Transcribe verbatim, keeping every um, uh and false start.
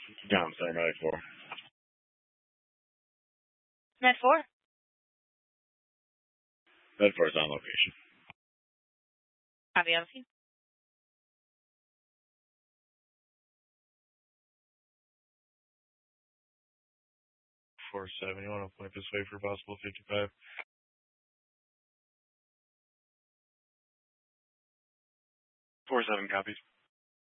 Tom, sir, nine four. Med four? Med four is on location. Copy on scene. four seven, you want to point this way for possible fifty-five? four seven copies.